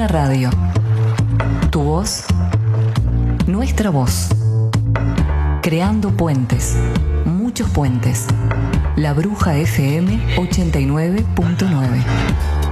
Bruja Radio. Tu voz, nuestra voz. Creando puentes, muchos puentes. La Bruja FM 89.9.